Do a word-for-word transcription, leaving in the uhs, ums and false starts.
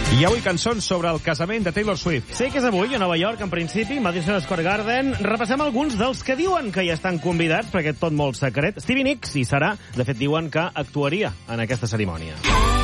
I avui cançons sobre el casament de Taylor Swift. Sé que és avui a Nova York, en principi, Madison Square Garden. Repassem alguns dels que diuen que hi estan convidats, perquè tot molt secret. Stevie Nicks hi serà. De fet, diuen que actuaria en aquesta cerimònia.